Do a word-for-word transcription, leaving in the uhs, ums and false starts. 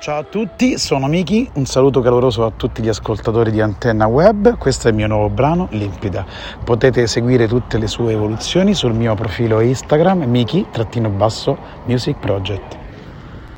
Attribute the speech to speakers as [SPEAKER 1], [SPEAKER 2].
[SPEAKER 1] Ciao a tutti, sono Miki, un saluto caloroso a tutti gli ascoltatori di Antenna Web. Questo è il mio nuovo brano, Limpida. Potete seguire tutte le sue evoluzioni sul mio profilo Instagram, Miki-Music Project.